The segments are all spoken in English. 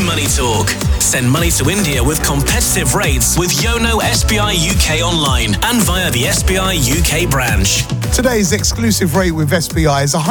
Money Talk. Send money to India with competitive rates with Yono SBI UK online and via the SBI UK branch. Today's exclusive rate with SBI is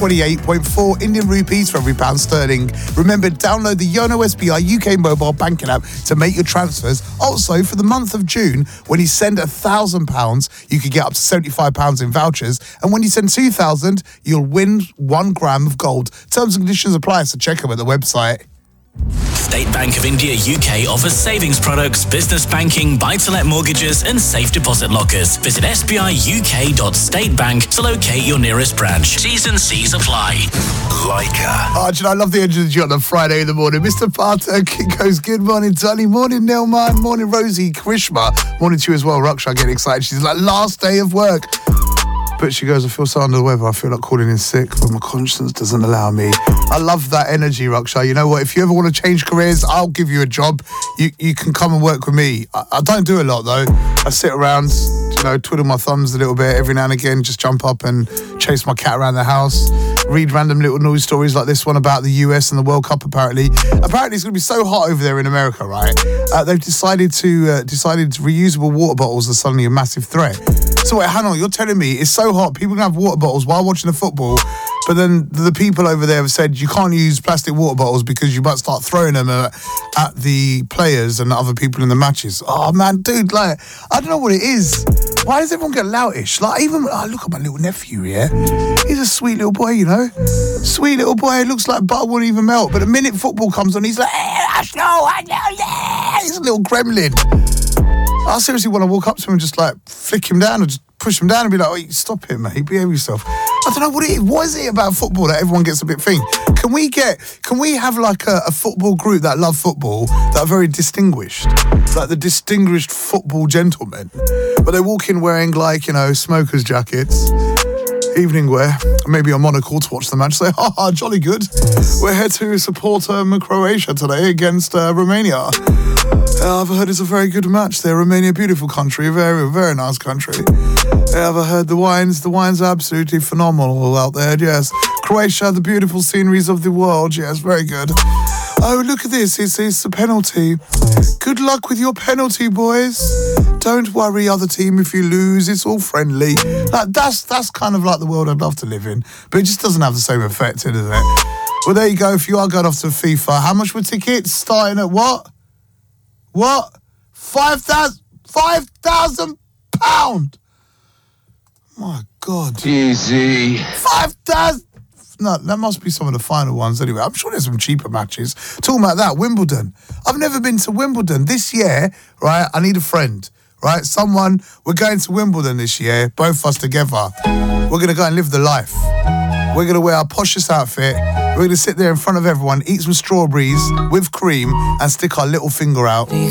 128.4 Indian rupees for every pound sterling. Remember, download the Yono SBI UK mobile banking app to make your transfers. Also, for the month of June, when you send £1,000, you could get up to £75 in vouchers. And when you send £2,000, you'll win 1 gram of gold. Terms and conditions apply, so check them at the website. State Bank of India UK offers savings products, business banking, buy-to-let mortgages and safe deposit lockers. Visit sbiuk.statebank to locate your nearest branch. T's and C's apply. Leica. Oh, I love the energy on a Friday in the morning. Mr. Partek goes, good morning, Tony. Morning, Nelman. Morning, Rosie. Krishma. Morning to you as well. Raksha getting excited. She's like, last day of work. But she goes, I feel so under the weather. I feel like calling in sick, but my conscience doesn't allow me. I love that energy, Raksha. You know what? If you ever want to change careers, I'll give you a job. You can come and work with me. I don't do a lot, though. I sit around, twiddle my thumbs a little bit every now and again, just jump up and chase my cat around the house, read random little news stories like this one about the US and the World Cup, apparently. Apparently, it's going to be so hot over there in America, right? They've decided reusable water bottles are suddenly a massive threat. So wait, hang on, you're telling me it's so hot, people can have water bottles while watching the football, but then the people over there have said you can't use plastic water bottles because you might start throwing them at the players and other people in the matches. Oh man, dude, I don't know what it is. Why does everyone get loutish? Look at my little nephew here. He's a sweet little boy, Sweet little boy, looks like butter won't even melt. But the minute football comes on, he's like, I know, he's a little gremlin. I seriously want to walk up to him and just flick him down or just push him down and be like, oh, stop it, mate, behave yourself. I don't know what it is. What is it about football that everyone gets a bit thing? Can we have a football group that love football that are very distinguished? Like the distinguished football gentlemen. But they walk in wearing smokers jackets, evening wear, maybe a monocle to watch the match. Say, jolly good. We're here to support Croatia today against Romania. I've heard it's a very good match there. Romania, beautiful country, very, very nice country. I've heard the wines are absolutely phenomenal out there, yes. Croatia, the beautiful sceneries of the world, yes, very good. Oh, look at this, it's a penalty. Good luck with your penalty, boys. Don't worry, other team, if you lose, it's all friendly. That's kind of like the world I'd love to live in, but it just doesn't have the same effect, does it? Well, there you go, if you are going off to FIFA, how much were tickets? Starting at what? What? £5,000? My God. Easy. 5,000? No, that must be some of the final ones anyway. I'm sure there's some cheaper matches. Talking about that, Wimbledon. I've never been to Wimbledon. This year, right, I need a friend, right? We're going to Wimbledon this year, both of us together. We're going to go and live the life. We're going to wear our poshest outfit. We're going to sit there in front of everyone, eat some strawberries with cream and stick our little finger out.